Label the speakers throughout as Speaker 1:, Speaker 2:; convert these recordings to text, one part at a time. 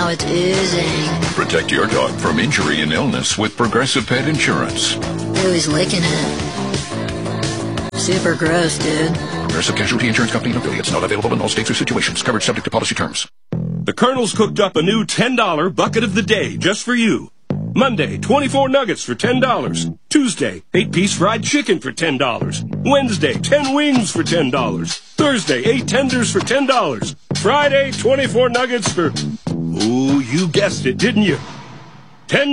Speaker 1: it's oozing.
Speaker 2: Protect your dog from injury and illness with Progressive Pet Insurance.
Speaker 1: Ooh, he's licking it. Super gross, dude.
Speaker 2: Progressive Casualty Insurance Company and affiliates. Not available in all states or situations. Coverage subject to policy terms.
Speaker 3: The Colonel's cooked up a new $10 bucket of the day just for you. Monday, 24 nuggets for $10. Tuesday, 8-piece fried chicken for $10. Wednesday, 10 wings for $10. Thursday, 8 tenders for $10. Friday, 24 nuggets for... Ooh, you guessed it, didn't you? $10.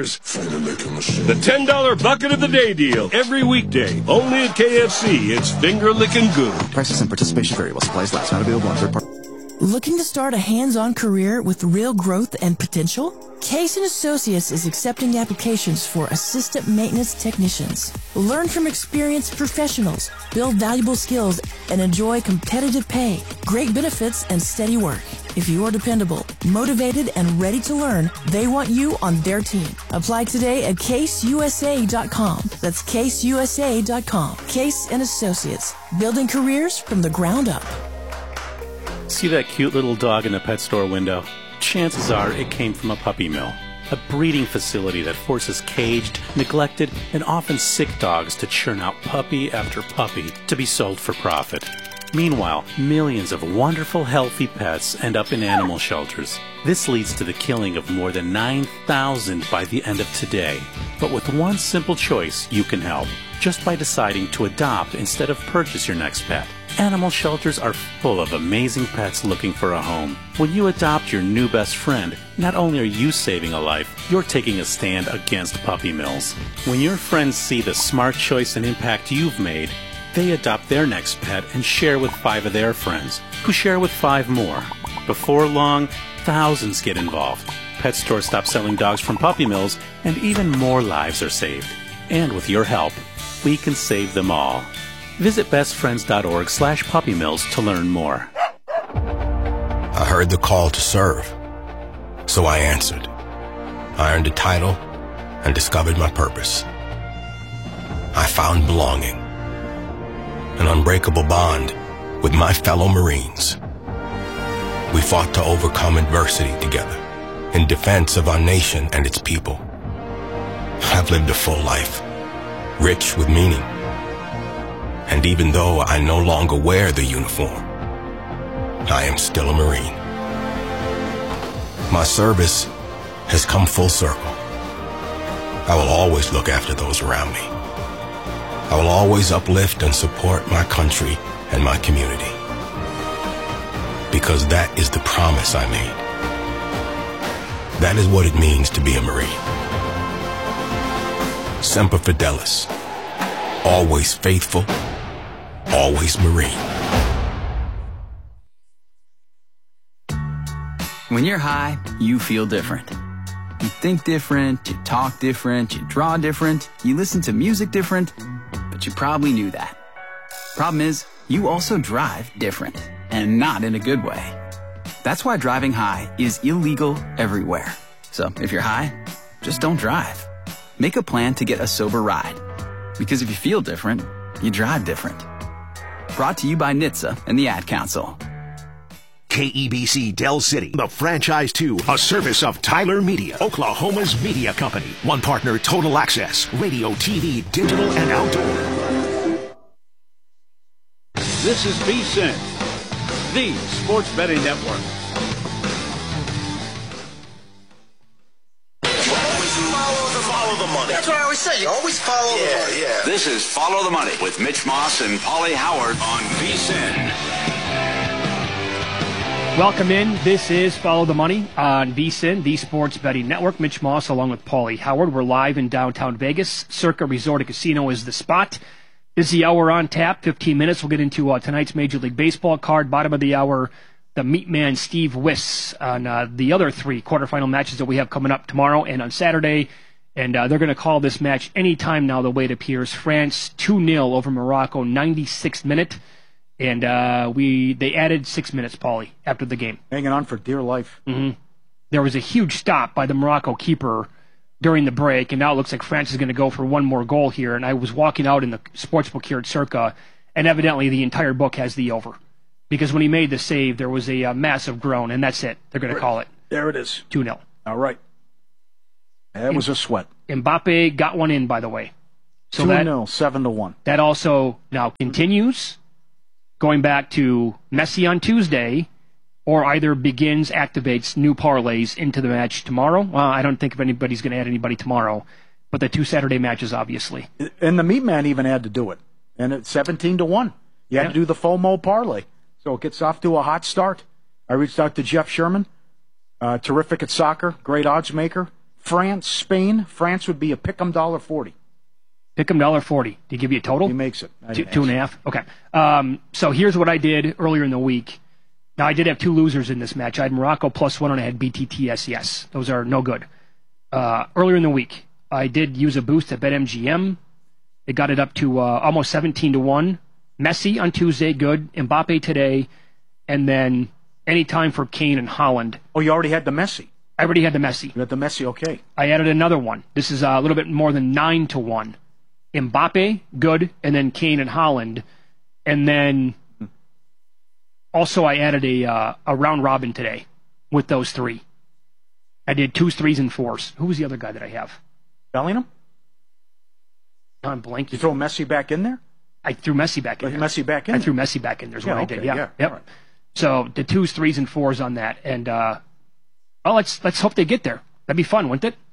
Speaker 3: The $10 bucket of the day deal. Every weekday. Only at KFC. It's finger-licking good.
Speaker 4: Prices and participation vary while supplies last. Not available on third party.
Speaker 5: Looking to start a hands-on career with real growth and potential? Case & Associates is accepting applications for assistant maintenance technicians. Learn from experienced professionals, build valuable skills, and enjoy competitive pay, great benefits, and steady work. If you are dependable, motivated, and ready to learn, they want you on their team. Apply today at caseusa.com. That's caseusa.com. Case & Associates, building careers from the ground up.
Speaker 6: See that cute little dog in the pet store window? Chances are it came from a puppy mill, a breeding facility that forces caged, neglected, and often sick dogs to churn out puppy after puppy to be sold for profit. Meanwhile, millions of wonderful, healthy pets end up in animal shelters. This leads to the killing of more than 9,000 by the end of today. But with one simple choice, you can help, just by deciding to adopt instead of purchase your next pet. Animal shelters are full of amazing pets looking for a home. When you adopt your new best friend, not only are you saving a life, you're taking a stand against puppy mills. When your friends see the smart choice and impact you've made, they adopt their next pet and share with 5 of their friends, who share with 5 more. Before long, thousands get involved. Pet stores stop selling dogs from puppy mills, and even more lives are saved. And with your help, we can save them all. Visit bestfriends.org/puppymills to learn more.
Speaker 7: I heard the call to serve, so I answered. I earned a title and discovered my purpose. I found belonging, an unbreakable bond with my fellow Marines. We fought to overcome adversity together in defense of our nation and its people. I've lived a full life, rich with meaning. And even though I no longer wear the uniform, I am still a Marine. My service has come full circle. I will always look after those around me. I will always uplift and support my country and my community. Because that is the promise I made. That is what it means to be a Marine. Semper Fidelis. Always faithful. Always Marine.
Speaker 8: When you're high, you feel different. You think different, you talk different, you draw different, you listen to music different, but you probably knew that. Problem is, you also drive different, and not in a good way. That's why driving high is illegal everywhere. So if you're high, just don't drive. Make a plan to get a sober ride. Because if you feel different, you drive different. Brought to you by NHTSA and the Ad Council.
Speaker 9: KEBC Del City, the franchise 2, a service of Tyler Media, Oklahoma's media company. One partner, Total Access, radio, TV, digital, and outdoor.
Speaker 10: This is VSiN, the sports betting network.
Speaker 11: Follow the money. That's what I always say. You always follow the money. Yeah.
Speaker 10: This is Follow the Money with Mitch Moss and Paulie Howard on VSiN.
Speaker 12: Welcome in. This is Follow the Money on VSiN, the Sports Betting Network. Mitch Moss along with Paulie Howard. We're live in downtown Vegas. Circa Resort and Casino is the spot. This is the hour on tap, 15 minutes. We'll get into tonight's Major League Baseball card. Bottom of the hour, the Meat Man Steve Wyss on the other 3 quarterfinal matches that we have coming up tomorrow and on Saturday. And they're going to call this match anytime now, the way it appears. France 2-0 over Morocco, 96th minute. And they added 6 minutes, Paulie, after the game.
Speaker 13: Hanging on for dear life.
Speaker 12: Mm-hmm. There was a huge stop by the Morocco keeper during the break, and now it looks like France is going to go for one more goal here. And I was walking out in the sportsbook here at Circa, and evidently the entire book has the over. Because when he made the save, there was a massive groan, and that's it. They're going to call it.
Speaker 13: There it is.
Speaker 12: 2-0.
Speaker 13: All right. That was a sweat.
Speaker 12: Mbappe got one in, by the way. So
Speaker 13: 2-0, 7-1.
Speaker 12: That also now continues, going back to Messi on Tuesday, or either begins, activates new parlays into the match tomorrow. Well, I don't think if anybody's going to add anybody tomorrow, but the 2 Saturday matches, obviously.
Speaker 13: And the meat man even had to do it. And it's 17-1. You had to do the FOMO parlay. So it gets off to a hot start. I reached out to Jeff Sherman, terrific at soccer, great odds maker. France, Spain. France would be a pick'em $1.40.
Speaker 12: Pick'em $1.40. Did he give you a total?
Speaker 13: He makes it.
Speaker 12: 2.5. Okay. So here's what I did earlier in the week. Now, I did have 2 losers in this match. I had Morocco +1 and I had BTTSES. Those are no good. Earlier in the week, I did use a boost at BetMGM. It got it up to almost 17-1. Messi on Tuesday, good. Mbappe today. And then any time for Kane and Haaland.
Speaker 13: Oh, you already had the Messi?
Speaker 12: I already had the Messi.
Speaker 13: You had the Messi, okay.
Speaker 12: I added another one. This is a little bit more than 9-1. Mbappe, good. And then Kane and Haaland. And then also I added a round robin today with those 3. I did 2s, 3s, and 4s. Who was the other guy that I have?
Speaker 13: Bellingham?
Speaker 12: I'm blanking.
Speaker 13: You throw Messi back in there?
Speaker 12: I threw Messi back in there.
Speaker 13: Messi back in
Speaker 12: I
Speaker 13: there?
Speaker 12: threw Messi back in there is what I did. Yeah. Yep.
Speaker 13: Right.
Speaker 12: So the 2s, 3s, and 4s on that. And, let's hope they get there. That'd be fun, wouldn't it?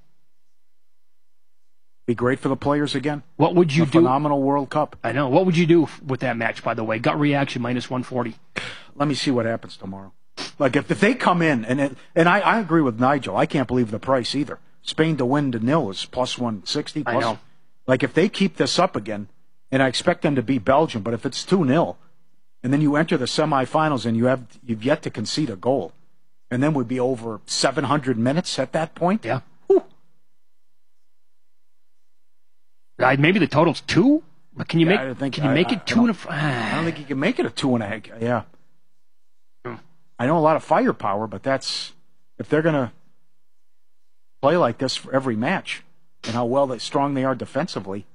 Speaker 13: Be great for the players again.
Speaker 12: What would you do?
Speaker 13: Phenomenal World Cup.
Speaker 12: I know. What would you do with that match, by the way? Gut reaction, -140.
Speaker 13: Let me see what happens tomorrow. Like, if they come in, and I agree with Nigel. I can't believe the price either. Spain to win to nil is +160.
Speaker 12: I know.
Speaker 13: Like, if they keep this up again, and I expect them to beat Belgium, but if it's 2-0, and then you enter the semifinals and you've yet to concede a goal, and then we'd be over 700 minutes at that point?
Speaker 12: Yeah. Maybe the total's 2? But can you make it 2 and a...
Speaker 13: I don't think you can make it a 2.5. Yeah. I know a lot of firepower, but that's... If they're going to play like this for every match, and how strong they are defensively,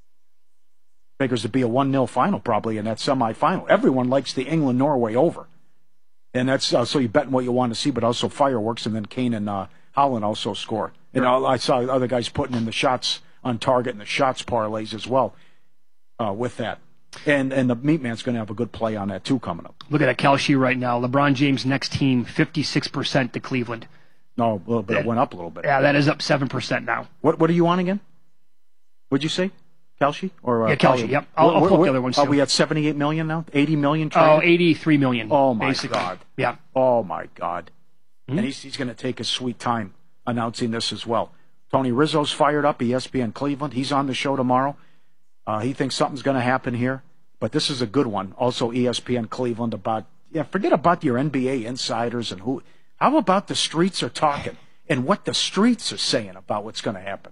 Speaker 13: figures to be a 1-0 final probably in that semifinal. Everyone likes the England-Norway over. And that's so you bet what you want to see, but also fireworks, and then Kane and Haaland also score. And I saw other guys putting in the shots on target and the shots parlays as well with that. And the meat man's going to have a good play on that too coming up.
Speaker 12: Look at that Kalshi right now. LeBron James' next team, 56% to Cleveland.
Speaker 13: No, a little bit. It went up a little bit.
Speaker 12: Yeah, that is up 7% now.
Speaker 13: What are you on again? What'd you say? Kalshi?
Speaker 12: Yeah, Kalshi, yep. I'll pull up the other ones too.
Speaker 13: Are we at 78 million now? 80 million
Speaker 12: traded? Oh, 83 million.
Speaker 13: Oh, my
Speaker 12: basically.
Speaker 13: God.
Speaker 12: Yeah.
Speaker 13: Oh, my God.
Speaker 12: Mm-hmm.
Speaker 13: And he's going to take his sweet time announcing this as well. Tony Rizzo's fired up, ESPN Cleveland. He's on the show tomorrow. He thinks something's going to happen here. But this is a good one. Also, ESPN Cleveland about, forget about your NBA insiders and who. How about the streets are talking and what the streets are saying about what's going to happen?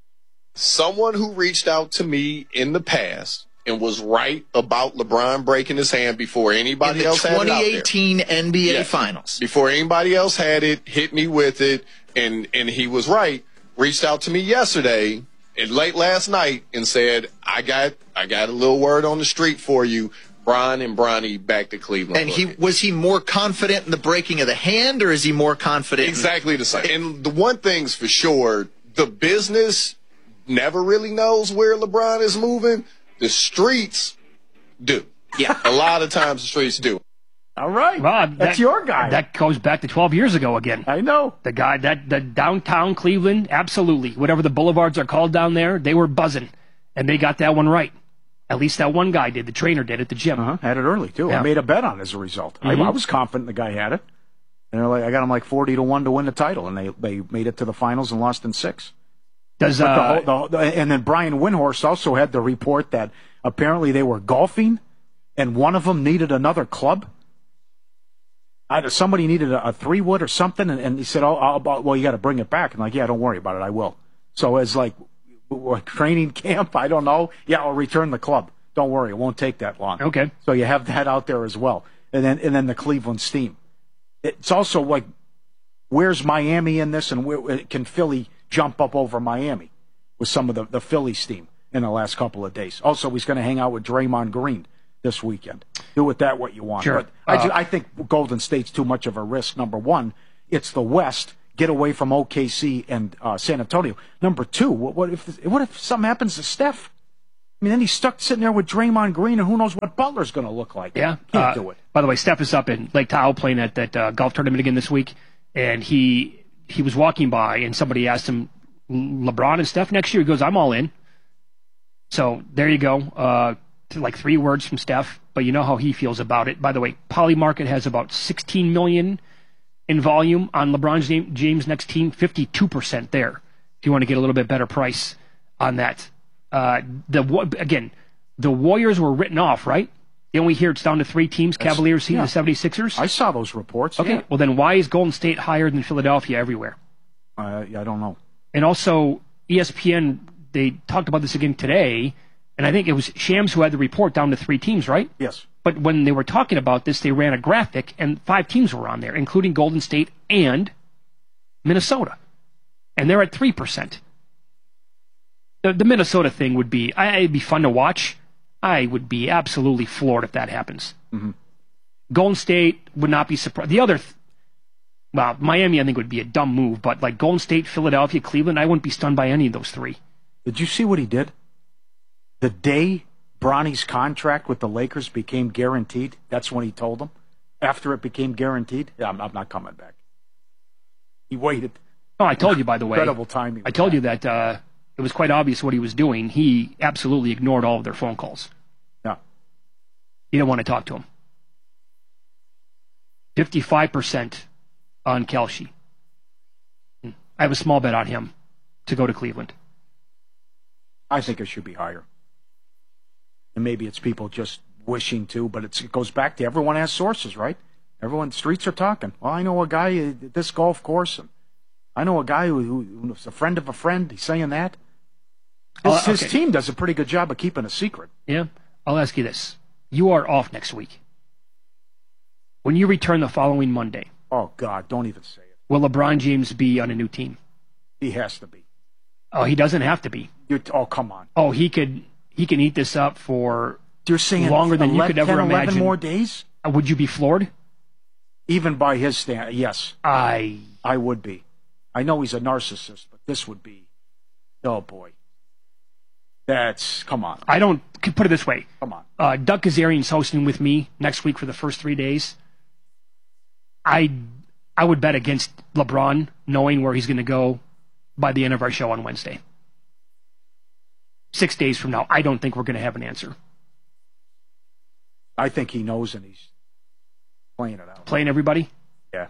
Speaker 14: Someone who reached out to me in the past and was right about LeBron breaking his hand before anybody else had it out there.
Speaker 11: 2018 NBA Finals.
Speaker 14: Before anybody else had it, hit me with it, and he was right. Reached out to me yesterday and late last night and said, I got a little word on the street for you. Bron and Bronny back to Cleveland.
Speaker 11: And was he more confident in the breaking of the hand, or is he more confident?
Speaker 14: Exactly the same. And the one thing's for sure, the business never really knows where LeBron is moving. The streets do.
Speaker 11: Yeah.
Speaker 14: A lot of times the streets do.
Speaker 13: All right.
Speaker 12: Rob,
Speaker 13: that's your guy.
Speaker 12: That goes back to 12 years ago again.
Speaker 13: I know.
Speaker 12: The guy, the downtown Cleveland, absolutely. Whatever the boulevards are called down there, they were buzzing. And they got that one right. At least that one guy did. The trainer did at the gym.
Speaker 13: Had it early, too.
Speaker 12: Yeah.
Speaker 13: I made a bet on it as a result.
Speaker 12: Mm-hmm.
Speaker 13: I was confident the guy had it. And I got him like 40-1 to win the title. And they made it to the finals and lost in 6. And then Brian Windhorst also had the report that apparently they were golfing and one of them needed another club. Either somebody needed a 3-wood or something, and he said, well, you got to bring it back. And like, yeah, don't worry about it, I will. So as like training camp, I don't know. Yeah, I'll return the club. Don't worry, it won't take that long.
Speaker 12: Okay.
Speaker 13: So you have that out there as well. And then the Cleveland Steam. It's also like, where's Miami in this, and where can Philly jump up over Miami with some of the Philly Steam in the last couple of days? Also, he's going to hang out with Draymond Green this weekend. Do with that what you want.
Speaker 12: Sure.
Speaker 13: But I think Golden State's too much of a risk, number one. it's the West. Get away from OKC and San Antonio. Number 2, what if something happens to Steph? I mean, then he's stuck sitting there with Draymond Green, and who knows what Butler's going to look like.
Speaker 12: Yeah.
Speaker 13: Can't do it.
Speaker 12: By the way, Steph is up in Lake Tahoe playing at that golf tournament again this week, and he was walking by, and somebody asked him, LeBron and Steph next year? He goes, I'm all in. So there you go. Like 3 words from Steph, but you know how he feels about it. By the way, Polymarket has about 16 million in volume on LeBron James' next team, 52% there. If you want to get a little bit better price on that. The Warriors were written off, right? Then we hear it's down to 3 teams, Cavaliers, Heat, and the 76ers.
Speaker 13: I saw those reports.
Speaker 12: Okay, well then why is Golden State higher than Philadelphia everywhere?
Speaker 13: I don't know.
Speaker 12: And also, ESPN, they talked about this again today, and I think it was Shams who had the report down to 3 teams, right?
Speaker 13: Yes.
Speaker 12: But when they were talking about this, they ran a graphic, and 5 teams were on there, including Golden State and Minnesota. And they're at 3%. The Minnesota thing would be, it'd be fun to watch. I would be absolutely floored if that happens.
Speaker 13: Mm-hmm.
Speaker 12: Golden State would not be surprised. The other, Miami I think would be a dumb move, but like Golden State, Philadelphia, Cleveland, I wouldn't be stunned by any of those 3.
Speaker 13: Did you see what he did? The day Bronny's contract with the Lakers became guaranteed, that's when he told them. After it became guaranteed, I'm not coming back. He waited.
Speaker 12: Oh, I told you, by the way.
Speaker 13: Incredible timing.
Speaker 12: I told you that it was quite obvious what he was doing. He absolutely ignored all of their phone calls.
Speaker 13: Yeah.
Speaker 12: He didn't want to talk to him. 55% on Kelce. I have a small bet on him to go to Cleveland.
Speaker 13: I think it should be higher. And maybe it's people just wishing to, but it goes back to everyone has sources, right? Everyone, streets are talking. Well, I know a guy at this golf course, and I know a guy who's a friend of a friend. He's saying that. His team does a pretty good job of keeping a secret.
Speaker 12: Yeah. I'll ask you this. You are off next week. When you return the following Monday.
Speaker 13: Oh, God, don't even say it.
Speaker 12: Will LeBron James be on a new team?
Speaker 13: He has to be.
Speaker 12: Oh, he doesn't have to be.
Speaker 13: Oh, come on.
Speaker 12: Oh, he can eat this up for
Speaker 13: You're saying
Speaker 12: longer than you could ever
Speaker 13: 10, 11
Speaker 12: imagine.
Speaker 13: more days?
Speaker 12: Would you be floored?
Speaker 13: Even by his standard, yes.
Speaker 12: I
Speaker 13: would be. I know he's a narcissist, but this would be, oh boy. Come on.
Speaker 12: I don't, put it this way.
Speaker 13: Come on.
Speaker 12: Doug Kazarian's hosting with me next week for the first 3 days. I would bet against LeBron knowing where he's going to go by the end of our show on Wednesday. 6 days from now, I don't think we're going to have an answer.
Speaker 13: I think he knows and he's playing it out.
Speaker 12: Playing everybody?
Speaker 13: Yeah.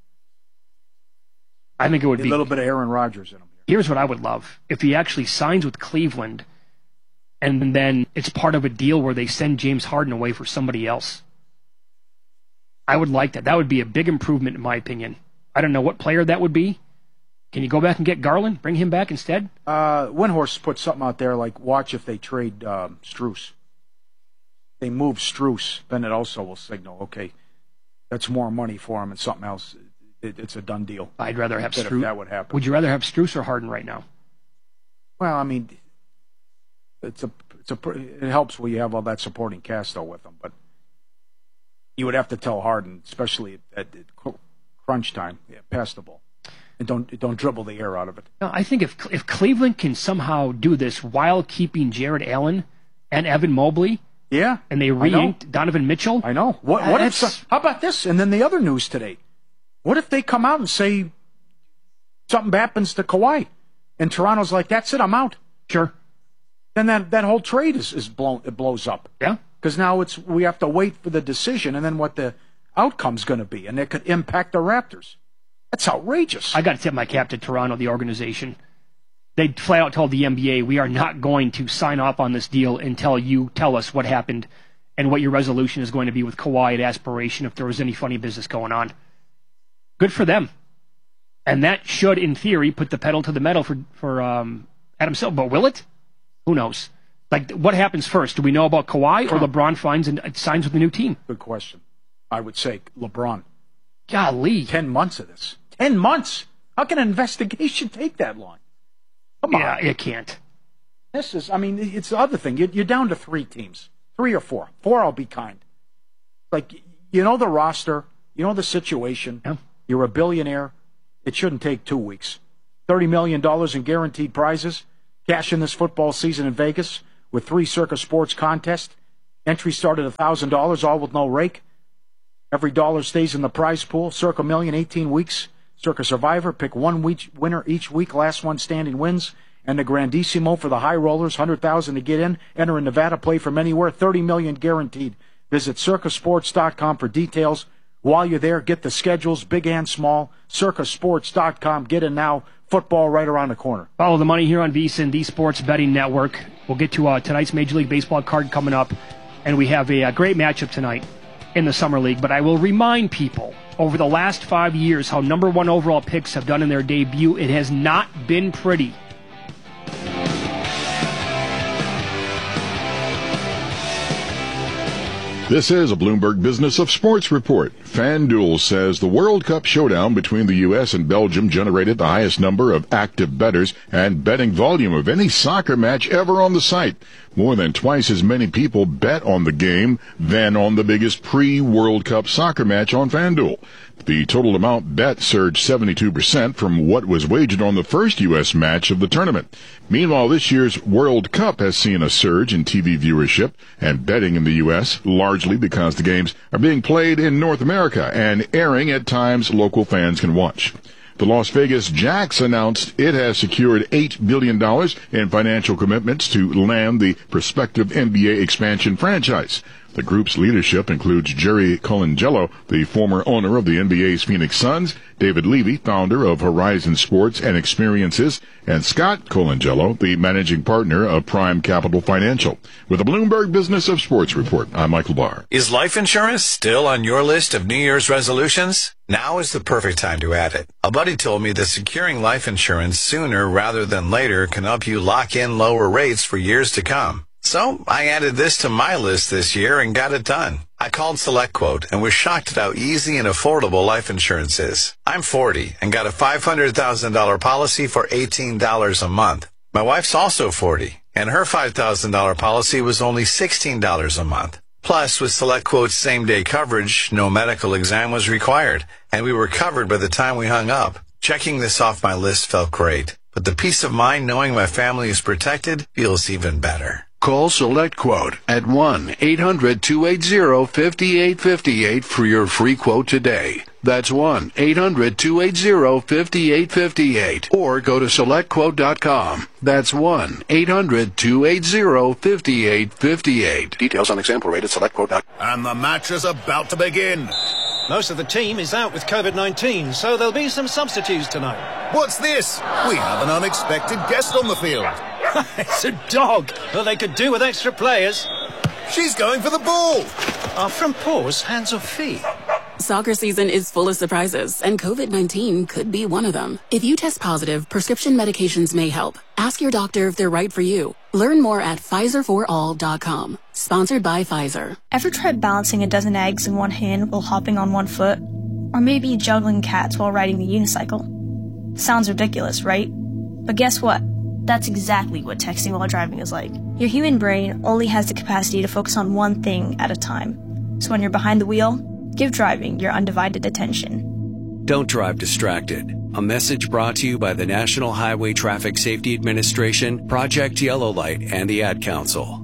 Speaker 12: I think it would be
Speaker 13: a little bit of Aaron Rodgers in him.
Speaker 12: Here's what I would love. If he actually signs with Cleveland and then it's part of a deal where they send James Harden away for somebody else. I would like that. That would be a big improvement in my opinion. I don't know what player that would be. Can you go back and get Garland? Bring him back instead?
Speaker 13: Windhorst put something out there like, watch if they trade Strus. They move Strus, then it also will signal, okay, that's more money for him and something else. It's a done deal.
Speaker 12: I'd rather have Strus.
Speaker 13: If that would happen.
Speaker 12: Would you rather have Strus or Harden right now?
Speaker 13: Well, I mean, it helps when you have all that supporting cast though with them, but you would have to tell Harden, especially at crunch time, pass the ball. And don't dribble the air out of it.
Speaker 12: No, I think if Cleveland can somehow do this while keeping Jared Allen and Evan Mobley,
Speaker 13: yeah,
Speaker 12: and they re-inked Donovan Mitchell,
Speaker 13: I know. What if? How about this? And then the other news today. What if they come out and say something happens to Kawhi, and Toronto's like, "That's it, I'm out."
Speaker 12: Sure.
Speaker 13: Then that whole trade is blown. It blows up.
Speaker 12: Yeah.
Speaker 13: Because now we have to wait for the decision, and then what the outcome's going to be, and it could impact the Raptors. That's outrageous.
Speaker 12: I got to tip my cap to Toronto, the organization. They flat out told the NBA, we are not going to sign off on this deal until you tell us what happened and what your resolution is going to be with Kawhi at Aspiration if there was any funny business going on. Good for them. And that should, in theory, put the pedal to the metal for Adam Silver. But will it? Who knows? Like, what happens first? Do we know about Kawhi or LeBron signs with the new team?
Speaker 13: Good question. I would say LeBron.
Speaker 12: Golly.
Speaker 13: 10 months of this. 10 months? How can an investigation take that long? Come on.
Speaker 12: Yeah, it can't.
Speaker 13: It's the other thing. You're down to 3 teams. 3 or 4. 4, I'll be kind. Like, you know the roster. You know the situation.
Speaker 12: Yeah.
Speaker 13: You're a billionaire. It shouldn't take 2 weeks. $30 million in guaranteed prizes. Cash in this football season in Vegas with 3 Circa Sports contests. Entry start at $1,000, all with no rake. Every dollar stays in the prize pool. Circa Million, 18 weeks. Circa Survivor, pick one winner each week. Last one standing wins. And the Grandissimo for the high rollers, $100,000 to get in. Enter in Nevada, play from anywhere, $30 million guaranteed. Visit circasports.com for details. While you're there, get the schedules, big and small. Circasports.com. Get in now. Football right around the corner.
Speaker 12: Follow the money here on VSiN, the Sports Betting Network. We'll get to tonight's Major League Baseball card coming up, and we have a great matchup tonight in the Summer League. But I will remind people, over the last 5 years, how number one overall picks have done in their debut. It has not been pretty.
Speaker 2: This is a Bloomberg Business of Sports report. FanDuel says the World Cup showdown between the U.S. and Belgium generated the highest number of active bettors and betting volume of any soccer match ever on the site. More than twice as many people bet on the game than on the biggest pre-World Cup soccer match on FanDuel. The total amount bet surged 72% from what was wagered on the first U.S. match of the tournament. Meanwhile, this year's World Cup has seen a surge in TV viewership and betting in the U.S., largely because the games are being played in North America and airing at times local fans can watch. The Las Vegas Jacks announced it has secured $8 billion in financial commitments to land the prospective NBA expansion franchise. The group's leadership includes Jerry Colangelo, the former owner of the NBA's Phoenix Suns, David Levy, founder of Horizon Sports and Experiences, and Scott Colangelo, the managing partner of Prime Capital Financial. With the Bloomberg Business of Sports report, I'm Michael Barr.
Speaker 15: Is life insurance still on your list of New Year's resolutions? Now is the perfect time to add it. A buddy told me that securing life insurance sooner rather than later can help you lock in lower rates for years to come. So I added this to my list this year and got it done. I called SelectQuote and was shocked at how easy and affordable life insurance is. I'm 40 and got a $500,000 policy for $18 a month. My wife's also 40 and her $5,000 policy was only $16 a month. Plus, with SelectQuote's same-day coverage, no medical exam was required, and we were covered by the time we hung up. Checking this off my list felt great, but the peace of mind knowing my family is protected feels even better.
Speaker 16: Call SelectQuote at 1-800-280-5858 for your free quote today. That's 1-800-280-5858. Or go to SelectQuote.com. That's 1-800-280-5858. Details on example rate at SelectQuote.com.
Speaker 9: And the match is about to begin.
Speaker 17: Most of the team is out with COVID-19, so there'll be some substitutes tonight.
Speaker 9: What's this? We have an unexpected guest on the field.
Speaker 17: It's a dog. Well, they could do with extra players.
Speaker 9: She's going for the ball.
Speaker 17: Are from paws, hands or feet?
Speaker 18: Soccer season is full of surprises, and COVID-19 could be one of them. If you test positive, prescription medications may help. Ask your doctor if they're right for you. Learn more at PfizerForAll.com. Sponsored by Pfizer.
Speaker 19: Ever tried balancing a dozen eggs in one hand while hopping on one foot? Or maybe juggling cats while riding the unicycle? Sounds ridiculous, right? But guess what? That's exactly what texting while driving is like. Your human brain only has the capacity to focus on one thing at a time. So when you're behind the wheel, give driving your undivided attention.
Speaker 20: Don't drive distracted. A message brought to you by the National Highway Traffic Safety Administration, Project Yellow Light, and the Ad Council.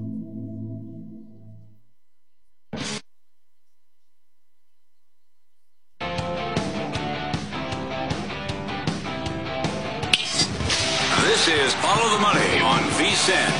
Speaker 10: This is Follow the Money on VSiN.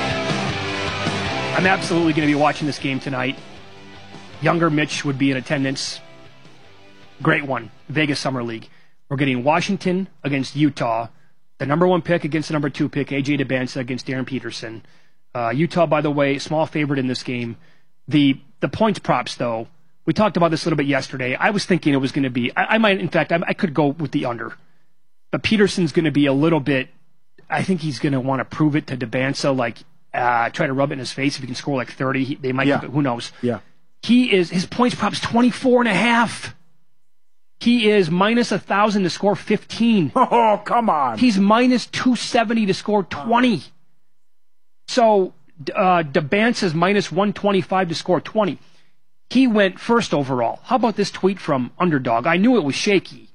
Speaker 12: I'm absolutely going to be watching this game tonight. Younger Mitch would be in attendance. Great one. Vegas Summer League. We're getting Washington against Utah. The number one pick against the number two pick, A.J. Debinsa against Darren Peterson. Utah, by the way, small favorite in this game. The points props, though, we talked about this a little bit yesterday. I was thinking it was going to be, I could go with the under. But Peterson's going to be a little bit, I think he's going to want to prove it to Debinsa, try to rub it in his face. If he can score like 30, they might, who knows.
Speaker 13: Yeah.
Speaker 12: His points prop's 24.5. He is minus 1,000 to score 15.
Speaker 13: Oh, come on.
Speaker 12: He's minus 270 to score 20. So Debinsa's minus 125 to score 20. He went first overall. How about this tweet from Underdog? I knew it was shaky,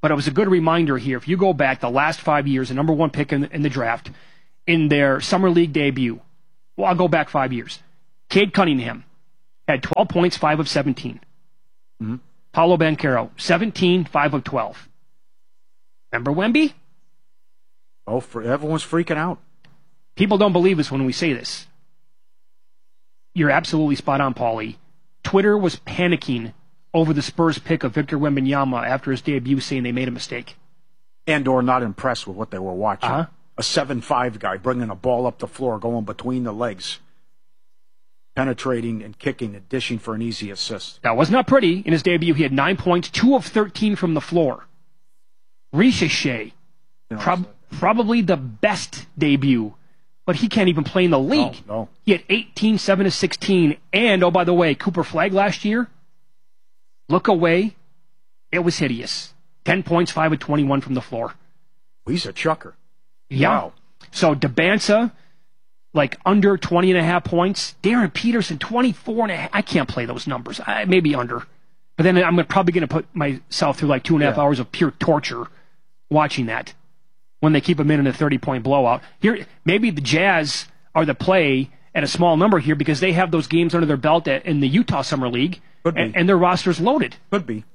Speaker 12: But it was a good reminder here. If you go back the last 5 years, the number one pick in the draft, in their summer league debut, well, I'll go back 5 years. Cade Cunningham had 12 points, 5 of 17.
Speaker 13: Mm-hmm.
Speaker 12: Paolo Banchero, 17, 5 of 12. Remember Wemby?
Speaker 13: Oh, everyone's freaking out.
Speaker 12: People don't believe us when we say this. You're absolutely spot on, Paulie. Twitter was panicking over the Spurs pick of Victor Wembanyama after his debut, saying they made a mistake.
Speaker 13: And/or not impressed with what they were watching.
Speaker 12: Uh-huh.
Speaker 13: A 7'5" guy bringing a ball up the floor, going between the legs, penetrating and kicking and dishing for an easy assist.
Speaker 12: That was not pretty. In his debut, he had 9 points, 2 of 13 from the floor. Ricochet, probably the best debut, but he can't even play in the league.
Speaker 13: No.
Speaker 12: He had 18, 7 of 16, and, oh, by the way, Cooper Flagg last year, look away, it was hideous. 10 points, 5 of 21 from the floor.
Speaker 13: He's a chucker.
Speaker 12: Yeah.
Speaker 13: Wow.
Speaker 12: So Debanza, like under 20.5 points. Darren Peterson, 24.5. I can't play those numbers. Maybe under. But then I'm probably going to put myself through like 2.5 hours of pure torture watching that when they keep them in a 30-point blowout. Here, maybe the Jazz are the play at a small number here because they have those games under their belt in the Utah Summer League, and their roster's loaded.
Speaker 13: Could be.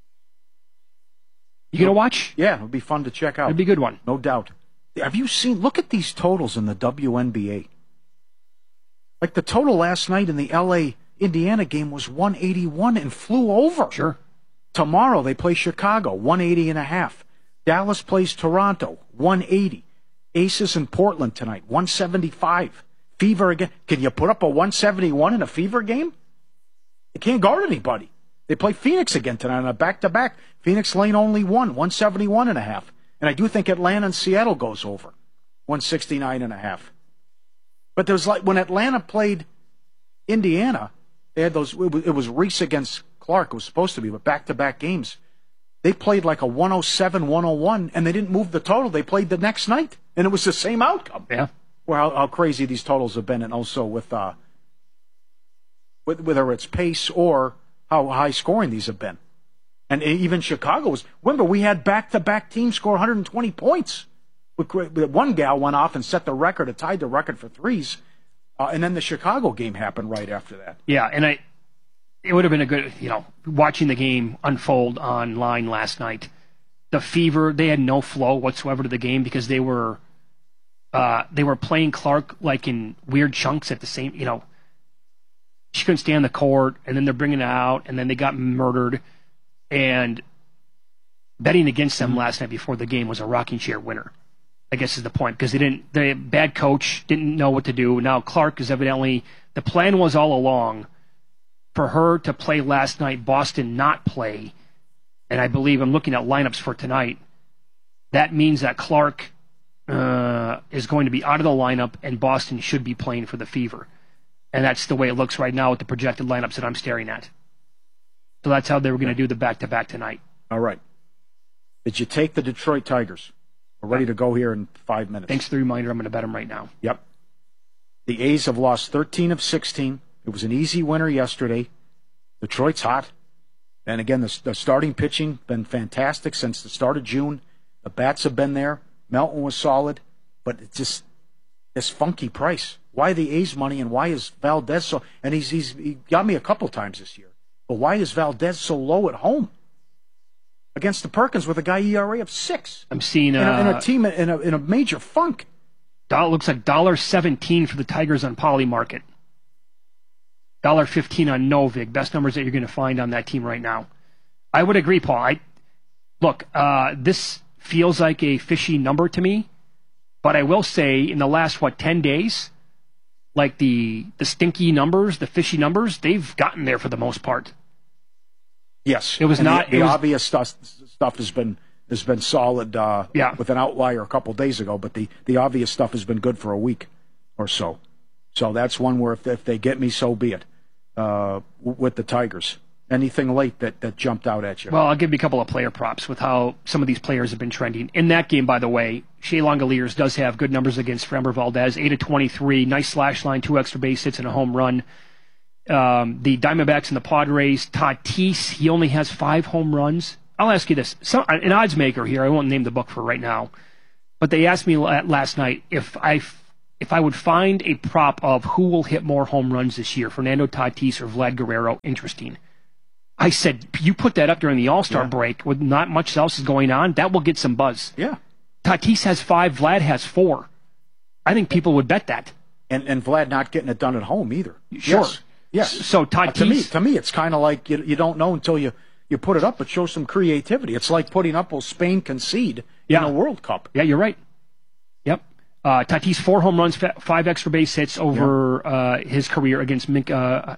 Speaker 12: You going to watch?
Speaker 13: Yeah, it would be fun to check out.
Speaker 12: It'd be a good one.
Speaker 13: No doubt. Have you seen, look at these totals in the WNBA. Like the total last night in the LA-Indiana game was 181 and flew over.
Speaker 12: Sure.
Speaker 13: Tomorrow they play Chicago, 180.5. Dallas plays Toronto, 180. Aces in Portland tonight, 175. Fever again. Can you put up a 171 in a Fever game? They can't guard anybody. They play Phoenix again tonight on a back-to-back. Phoenix lane only 171.5. And I do think Atlanta and Seattle goes over, 169.5. But there's like when Atlanta played Indiana, they had those. It was Reese against Clark. It was supposed to be, but back-to-back games. They played like a 107, 101, and they didn't move the total. They played the next night, and it was the same outcome.
Speaker 12: Yeah.
Speaker 13: Well, how crazy these totals have been, and also with whether it's pace or how high scoring these have been. And even Chicago was. Remember, we had back-to-back teams score 120 points. One gal went off and set the record, it tied the record for threes, and then the Chicago game happened right after that.
Speaker 12: Yeah, and it would have been a good, watching the game unfold online last night. The Fever, they had no flow whatsoever to the game because they were playing Clark like in weird chunks at the same, she couldn't stand the court, and then they're bringing it out, and then they got murdered. And betting against them last night before the game was a rocking chair winner, I guess is the point, because the bad coach didn't know what to do. Now Clark is evidently, the plan was all along for her to play last night, Boston not play. And I believe I'm looking at lineups for tonight. That means that Clark is going to be out of the lineup and Boston should be playing for the Fever. And that's the way it looks right now with the projected lineups that I'm staring at. So that's how they were going to do the back-to-back tonight.
Speaker 13: All right. Did you take the Detroit Tigers? We're ready to go here in 5 minutes.
Speaker 12: Thanks for the reminder. I'm going to bet them right now.
Speaker 13: Yep. The A's have lost 13 of 16. It was an easy winner yesterday. Detroit's hot. And again, the starting pitching been fantastic since the start of June. The bats have been there. Melton was solid. But it's just this funky price. Why the A's money and why is Valdez so... And he got me a couple times this year. But why is Valdez so low at home against the Perkins with a guy ERA of 6?
Speaker 12: I'm seeing
Speaker 13: in a team in a major funk.
Speaker 12: Looks like $1.17 for the Tigers on Poly Market. $1.15 on Novig. Best numbers that you're going to find on that team right now. I would agree, Paul. This feels like a fishy number to me, but I will say in the last 10 days, like the stinky numbers, the fishy numbers, they've gotten there for the most part.
Speaker 13: Yes,
Speaker 12: it was not
Speaker 13: the obvious stuff has been solid. With an outlier a couple days ago, but the obvious stuff has been good for a week or so. So that's one where if they get me, so be it. With the Tigers, anything late that jumped out at you?
Speaker 12: Well, I'll give you a couple of player props with how some of these players have been trending in that game. By the way, Shea Langoliers does have good numbers against Framber Valdez, 8 of 23, nice slash line, 2 extra base hits and a home run. The Diamondbacks and the Padres, Tatis, he only has 5 home runs I'll ask you this. An odds maker here, I won't name the book for right now, but they asked me last night if I would find a prop of who will hit more home runs this year, Fernando Tatis or Vlad Guerrero, interesting. I said, you put that up during the All-Star break with not much else is going on, that will get some buzz.
Speaker 13: Yeah.
Speaker 12: Tatis has 5, Vlad has 4. I think people would bet that.
Speaker 13: And Vlad not getting it done at home either.
Speaker 12: Sure.
Speaker 13: Yes.
Speaker 12: So Tatis...
Speaker 13: To me, it's kind of like you don't know until you put it up, but show some creativity. It's like putting up, will Spain concede in a World Cup?
Speaker 12: Yeah, you're right. Yep. Tatis, 4 home runs, 5 extra base hits over his career against Minka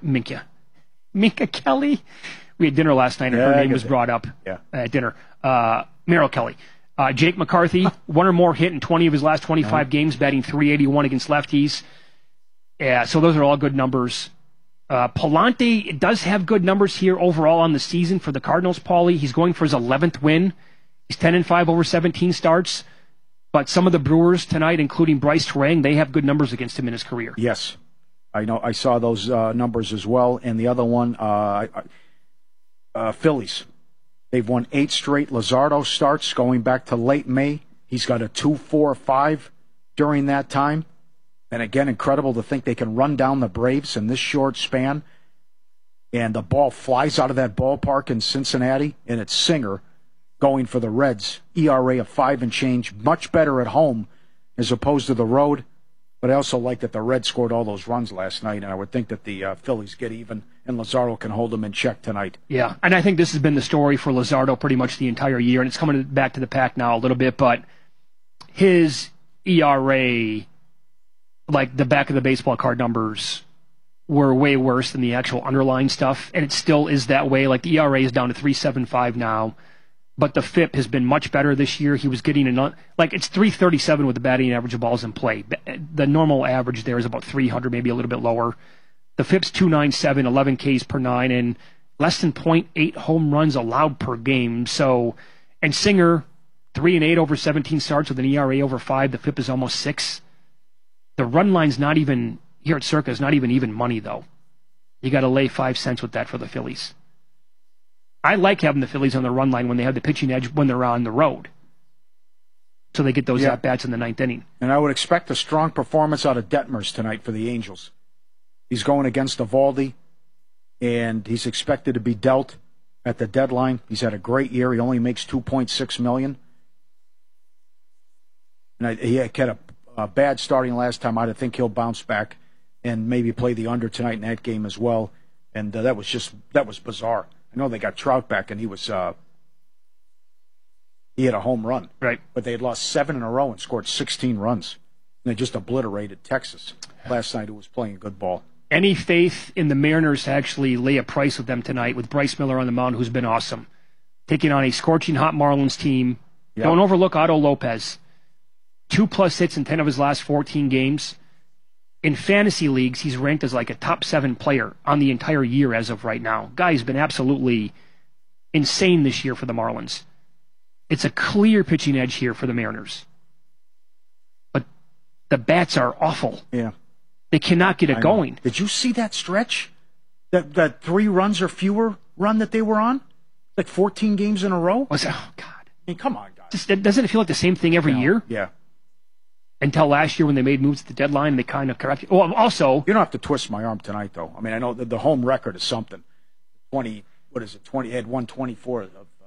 Speaker 12: Kelly. We had dinner last night, and her name was brought up at dinner. Merrill Kelly. Jake McCarthy, 1 or more hit in 20 of his last 25 games, batting .381 against lefties. Yeah, so those are all good numbers. Palante does have good numbers here overall on the season for the Cardinals, Paulie. He's going for his 11th win. He's 10-5 over 17 starts. But some of the Brewers tonight, including Bryce Terang, they have good numbers against him in his career.
Speaker 13: Yes. I know. I saw those numbers as well. And the other one, Phillies. They've won 8 straight Luzardo starts going back to late May. He's got a 2.45 during that time. And again, incredible to think they can run down the Braves in this short span. And the ball flies out of that ballpark in Cincinnati, and it's Singer going for the Reds. ERA of 5 and change, much better at home as opposed to the road. But I also like that the Reds scored all those runs last night, and I would think that the Phillies get even, and Luzardo can hold them in check tonight.
Speaker 12: Yeah, and I think this has been the story for Luzardo pretty much the entire year, and it's coming back to the pack now a little bit, but his ERA, like the back of the baseball card numbers, were way worse than the actual underlying stuff, and it still is that way. Like the ERA is down to 3.75 now, but the FIP has been much better this year. He was getting it's 337 with the batting average of balls in play. The normal average there is about 300, maybe a little bit lower. The FIP's 297, 11 Ks per 9, and less than 0.8 home runs allowed per game. So, and Singer, 3-8 over 17 starts with an ERA over 5. The FIP is almost 6. The run line's not even, here at Circa, is not even money, though. You got to lay 5 cents with that for the Phillies. I like having the Phillies on the run line when they have the pitching edge when they're on the road. So they get those at-bats in the 9th inning.
Speaker 13: And I would expect a strong performance out of Detmers tonight for the Angels. He's going against Eovaldi, and he's expected to be dealt at the deadline. He's had a great year. He only makes $2.6 million. And he had a bad starting last time out. I think he'll bounce back and maybe play the under tonight in that game as well. And that was bizarre. I know they got Trout back, and he had a home run.
Speaker 12: Right.
Speaker 13: But they had lost 7 in a row and scored 16 runs. And they just obliterated Texas last night, who was playing good ball.
Speaker 12: Any faith in the Mariners to actually lay a price with them tonight with Bryce Miller on the mound, who's been awesome. Taking on a scorching hot Marlins team. Yep. Don't overlook Otto Lopez. 2+ hits in 10 of his last 14 games. In fantasy leagues, he's ranked as like a top 7 player on the entire year as of right now. Guy's been absolutely insane this year for the Marlins. It's a clear pitching edge here for the Mariners. But the bats are awful.
Speaker 13: Yeah.
Speaker 12: They cannot get it going.
Speaker 13: Did you see that stretch? That 3 runs or fewer run that they were on? Like 14 games in a row?
Speaker 12: Oh, God.
Speaker 13: I mean, come on, guys.
Speaker 12: Doesn't it feel like the same thing every year?
Speaker 13: Yeah.
Speaker 12: Until last year when they made moves at the deadline, they kind of corrected. Well, also,
Speaker 13: you don't have to twist my arm tonight, though. I mean, I know the home record is something. 20. He had 124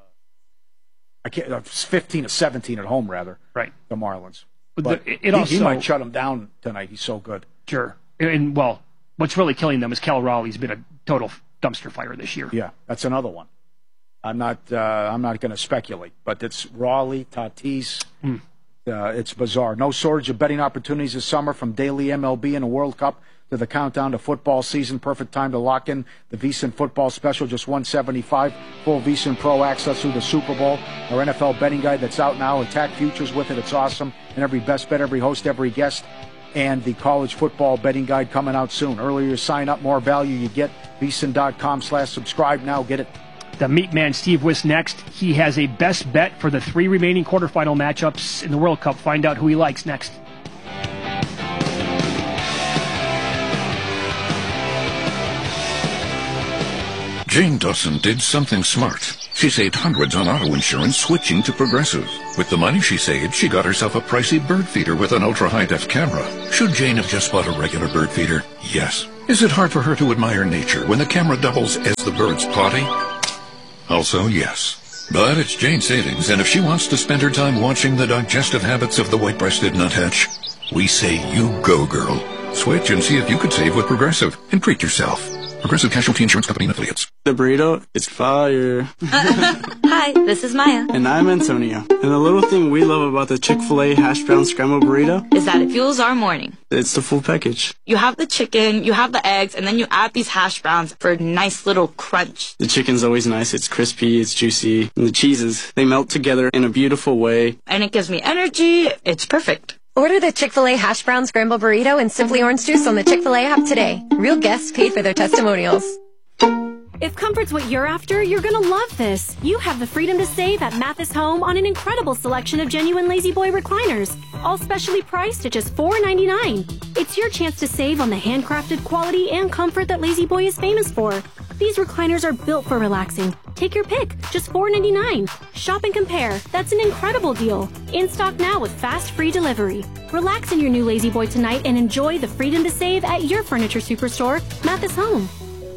Speaker 13: of 15 to 17 at home, rather.
Speaker 12: Right.
Speaker 13: The Marlins.
Speaker 12: But
Speaker 13: he might shut them down tonight. He's so good.
Speaker 12: Sure. And well, what's really killing them is Cal Raleigh's been a total dumpster fire this year.
Speaker 13: Yeah, that's another one. I'm not going to speculate, but it's Raleigh, Tatis. It's bizarre. No shortage of betting opportunities this summer, from daily MLB and the World Cup to the countdown to football season. Perfect time to lock in the VSiN football special, just $175. Full VSiN Pro access through the Super Bowl. Our NFL betting guide that's out now. Attack futures with it. It's awesome. And every best bet, every host, every guest. And the college football betting guide coming out soon. Earlier you sign up, more value you get. VSiN.com/subscribe now. Get it.
Speaker 12: The Meat Man, Steve Wiss, next. He has a best bet for the 3 remaining quarterfinal matchups in the World Cup. Find out who he likes next.
Speaker 21: Jane Dawson did something smart. She She saved hundreds on auto insurance switching to Progressive. With the money she saved, she got herself a pricey bird feeder with an ultra-high-def camera. Should Jane have just bought a regular bird feeder? Yes. Is it hard for her to admire nature when the camera doubles as the bird's potty? Also, yes. But it's Jane's savings, and if she wants to spend her time watching the digestive habits of the white-breasted nuthatch, we say you go, girl. Switch and see if you could save with Progressive and treat yourself. Progressive Casualty Insurance Company and Affiliates.
Speaker 22: The burrito is fire.
Speaker 23: Hi, this is Maya.
Speaker 22: And I'm Antonio. And the little thing we love about the Chick-fil-A hash brown scrambled burrito
Speaker 23: is that it fuels our morning.
Speaker 22: It's the full package.
Speaker 23: You have the chicken, you have the eggs, and then you add these hash browns for a nice little crunch.
Speaker 22: The chicken's always nice. It's crispy, it's juicy. And the cheeses, they melt together in a beautiful way.
Speaker 23: And it gives me energy. It's perfect.
Speaker 24: Order the Chick-fil-A Hash Brown Scramble Burrito and Simply Orange Juice on the Chick-fil-A app today. Real guests paid for their testimonials.
Speaker 25: If comfort's what you're after, you're gonna love this. You have the freedom to save at Mathis Home on an incredible selection of genuine Lazy Boy recliners, all specially priced at just $4.99. It's your chance to save on the handcrafted quality and comfort that Lazy Boy is famous for. These recliners are built for relaxing. Take your pick, just $4.99. Shop and compare. That's an incredible deal. In stock now with fast free delivery. Relax in your new Lazy Boy tonight and enjoy the freedom to save at your furniture superstore, Mathis Home.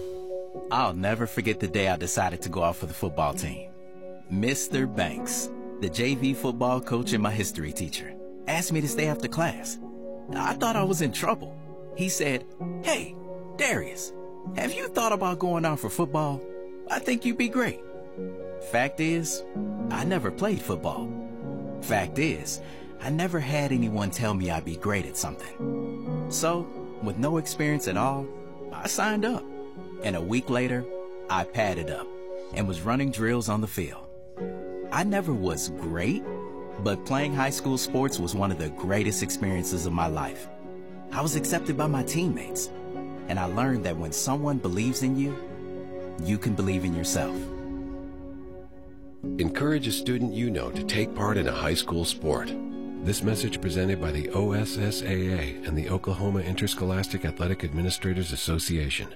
Speaker 26: I'll never forget the day I decided to go out for the football team. Mr. Banks, the JV football coach and my history teacher, asked me to stay after class. I thought I was in trouble. He said, "Hey, Darius, have you thought about going out for football? I think you'd be great." Fact is, I never played football. Fact is, I never had anyone tell me I'd be great at something. So, with no experience at all, I signed up. And a week later, I padded up and was running drills on the field. I never was great, but playing high school sports was one of the greatest experiences of my life. I was accepted by my teammates, and I learned that when someone believes in you, you can believe in yourself.
Speaker 27: Encourage a student you know to take part in a high school sport. This message presented by the OSSAA and the Oklahoma Interscholastic Athletic Administrators Association.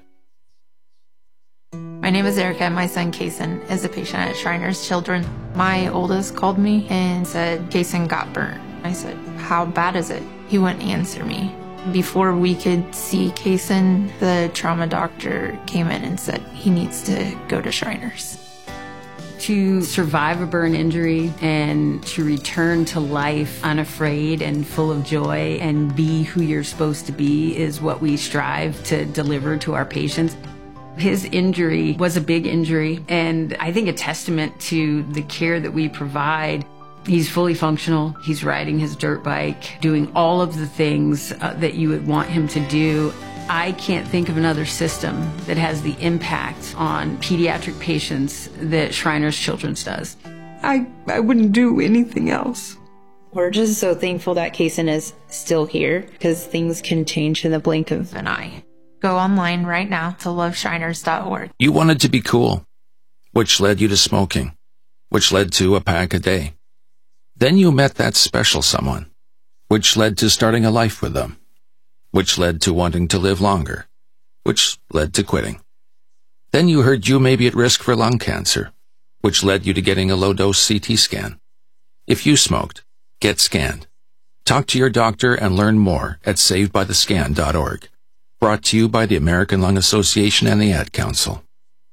Speaker 28: My name is Erica, and my son, Kason, is a patient at Shriners Children. My oldest called me and said, Kason got burnt. I said, how bad is it? He wouldn't answer me. Before we could see Kason, the trauma doctor came in and said he needs to go to Shriners.
Speaker 29: To survive a burn injury and to return to life unafraid and full of joy and be who you're supposed to be is what we strive to deliver to our patients. His injury was a big injury, and I think a testament to the care that we provide. He's fully functional. He's riding his dirt bike, doing all of the things that you would want him to do. I can't think of another system that has the impact on pediatric patients that Shriners Children's does.
Speaker 28: I wouldn't do anything else.
Speaker 29: We're just so thankful that Kason is still here, because things can change in the blink of an eye.
Speaker 28: Go online right now to loveshriners.org.
Speaker 30: You wanted to be cool, which led you to smoking, which led to a pack a day. Then you met that special someone, which led to starting a life with them, which led to wanting to live longer, which led to quitting. Then you heard you may be at risk for lung cancer, which led you to getting a low-dose CT scan. If you smoked, get scanned. Talk to your doctor and learn more at savedbythescan.org. Brought to you by the American Lung Association and the Ad Council.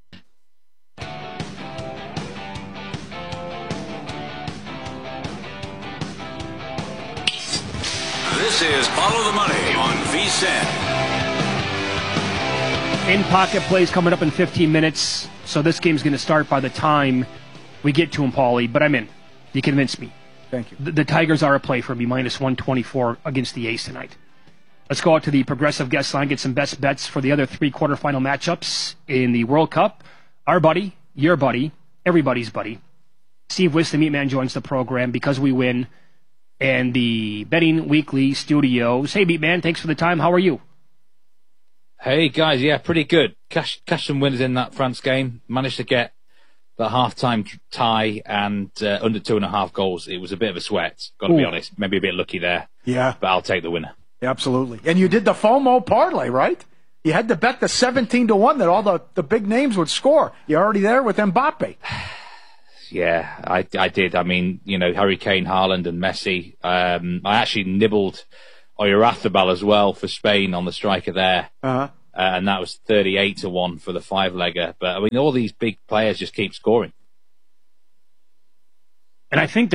Speaker 10: This is Follow the Money on VSiN.
Speaker 12: In-pocket plays coming up in 15 minutes, so this game's going to start by the time we get to him, Paulie, but I'm in. You convinced me.
Speaker 13: Thank you.
Speaker 12: The Tigers are a play for me, minus 124 against the A's tonight. Let's go out to the Progressive guest line, get some best bets for the other 3 quarterfinal matchups in the World Cup. Our buddy, your buddy, everybody's buddy, Steve Wiss, the Meat Man, joins the program because we win, and the Betting Weekly studios. Hey, Meat Man, thanks for the time. How are you?
Speaker 31: Hey, guys, yeah, pretty good. Cash some winners in that France game. Managed to get the half-time tie and under 2.5 goals. It was a bit of a sweat, got to be honest. Maybe a bit lucky there.
Speaker 13: Yeah.
Speaker 31: But I'll take the winner.
Speaker 13: Absolutely. And you did the FOMO parlay, right? You had to bet the 17-1 that all the big names would score. You're already there with Mbappe.
Speaker 31: Yeah, I did. I mean, Harry Kane, Haaland and Messi. I actually nibbled Oyarzabal as well for Spain on the striker there.
Speaker 13: Uh-huh.
Speaker 31: And that was 38-1 for the 5-legger. But, I mean, all these big players just keep scoring.
Speaker 12: And I think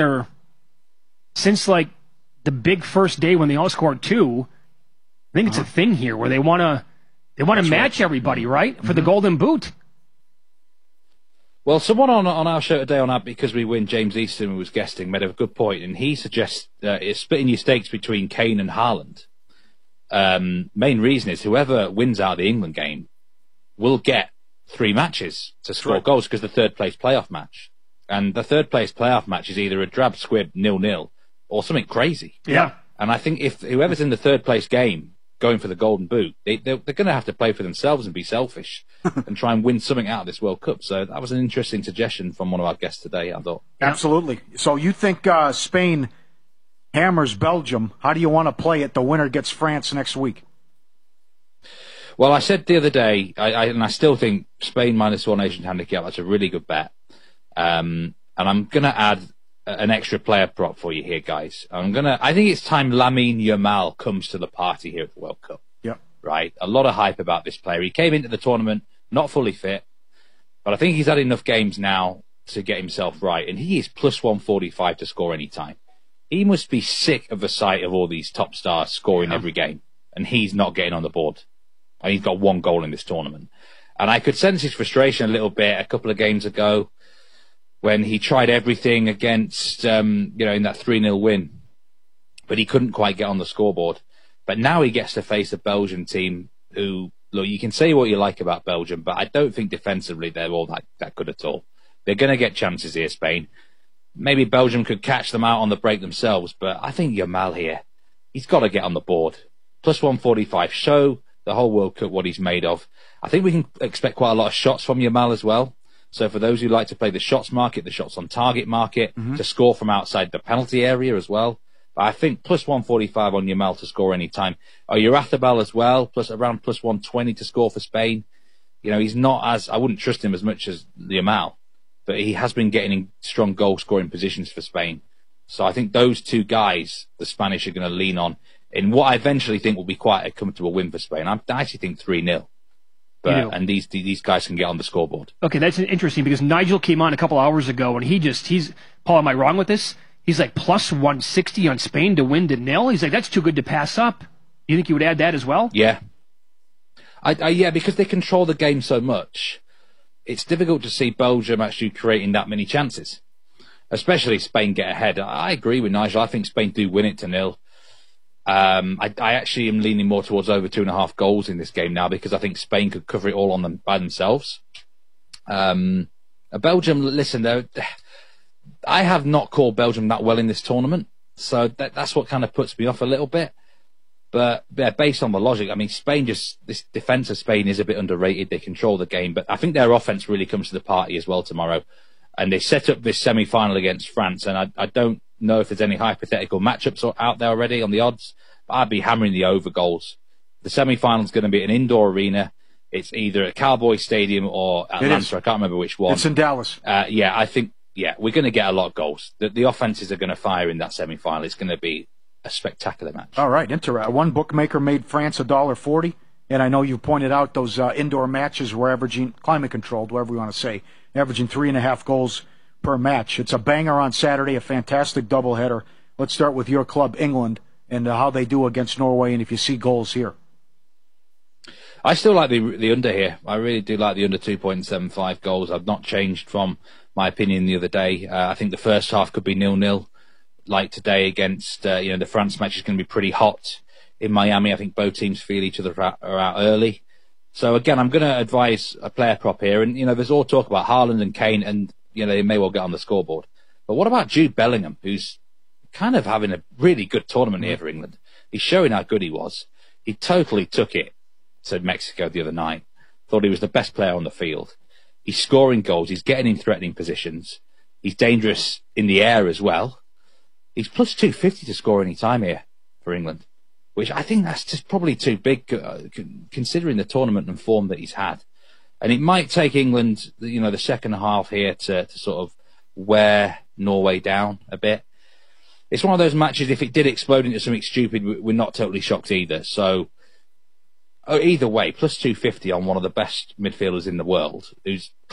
Speaker 12: since like the big first day when they all scored 2, I think it's a thing here where they want to match everybody, right? For the Golden Boot.
Speaker 31: Well, someone on our show today on that Because We Win, James Easton, who was guesting, made a good point, and he suggests it's splitting your stakes between Kane and Haaland. Main reason is whoever wins out of the England game will get 3 matches to score goals because the third place playoff match. And the third place playoff match is either a drab squib 0-0 or something crazy.
Speaker 12: Yeah.
Speaker 31: And I think if whoever's in the third place game going for the Golden Boot, they're going to have to play for themselves and be selfish and try and win something out of this World Cup. So that was an interesting suggestion from one of our guests today, I thought.
Speaker 13: Absolutely. So you think Spain hammers Belgium. How do you want to play it? The winner gets France next week.
Speaker 31: Well, I said the other day, and I still think Spain -1 Asian handicap, that's a really good bet. And I'm going to add an extra player prop for you here, guys. I think it's time Lamine Yamal comes to the party here at the World Cup.
Speaker 13: Yeah.
Speaker 31: Right? A lot of hype about this player. He came into the tournament not fully fit, but I think he's had enough games now to get himself right, and he is +145 to score any time. He must be sick of the sight of all these top stars scoring every game, and he's not getting on the board. And he's got 1 goal in this tournament. And I could sense his frustration a little bit a couple of games ago when he tried everything against, in that 3-0 win. But he couldn't quite get on the scoreboard. But now he gets to face a Belgian team who, look, you can say what you like about Belgium, but I don't think defensively they're all that good at all. They're going to get chances here, Spain. Maybe Belgium could catch them out on the break themselves, but I think Yamal here, he's got to get on the board. +145, show the whole World Cup what he's made of. I think we can expect quite a lot of shots from Yamal as well. So for those who like to play the shots market, the shots on target market, to score from outside the penalty area as well. But I think +145 on Yamal to score any time. Oyarzabal as well, around +120 to score for Spain. He's not I wouldn't trust him as much as Yamal, but he has been getting in strong goal scoring positions for Spain. So I think those 2 guys, the Spanish are going to lean on in what I eventually think will be quite a comfortable win for Spain. I actually think 3-0. And these guys can get on the scoreboard.
Speaker 12: Okay, that's interesting because Nigel came on a couple hours ago and he's Paul, am I wrong with this? He's like +160 on Spain to win to 0. He's like, that's too good to pass up. You think you would add that as well?
Speaker 31: Yeah. Yeah, because they control the game so much, it's difficult to see Belgium actually creating that many chances, especially Spain get ahead. I agree with Nigel. I think Spain do win it to 0. I actually am leaning more towards over 2.5 goals in this game now because I think Spain could cover it all on them by themselves. Belgium, listen, I have not called Belgium that well in this tournament, so that's what kind of puts me off a little bit. But yeah, based on the logic, I mean, this defence of Spain is a bit underrated. They control the game, but I think their offence really comes to the party as well tomorrow. And they set up this semi-final against France, and I don't know if there's any hypothetical matchups out there already on the odds, but I'd be hammering the over goals. The semi-final is going to be an indoor arena. It's either at Cowboy Stadium or Atlanta. I can't remember which one.
Speaker 13: It's in Dallas.
Speaker 31: I think we're going to get a lot of goals. The offenses are going to fire in that semi-final. It's going to be a spectacular match.
Speaker 13: All right, one bookmaker made France $1.40, and I know you pointed out those indoor matches were averaging climate controlled, whatever we want to say, averaging 3.5 goals per match. It's a banger on Saturday, a fantastic doubleheader. Let's start with your club, England, and how they do against Norway, and if you see goals here.
Speaker 31: I still like the under here. I really do like the under 2.75 goals. I've not changed from my opinion the other day. I think the first half could be 0-0, like today against the France match is going to be pretty hot in Miami. I think both teams feel each other are out early. So again, I'm going to advise a player prop here, and there's all talk about Haaland and Kane, and they may well get on the scoreboard. But what about Jude Bellingham, who's kind of having a really good tournament here for England? He's showing how good he was. He totally took it to Mexico the other night. Thought he was the best player on the field. He's scoring goals. He's getting in threatening positions. He's dangerous in the air as well. He's +250 to score any time here for England, which I think that's just probably too big considering the tournament and form that he's had. And it might take England, the second half here to sort of wear Norway down a bit. It's one of those matches, if it did explode into something stupid, we're not totally shocked either. So, either way, plus 250 on one of the best midfielders in the world, who's